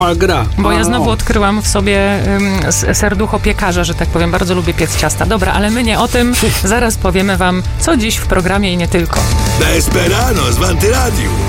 gra. Bo ja znowu odkryłam w sobie serducho piekarza, że tak powiem. Bardzo lubię piec ciasta. Dobra, ale my nie o tym. Zaraz powiemy wam, co dziś w programie i nie tylko. Desperados w Antyradiu.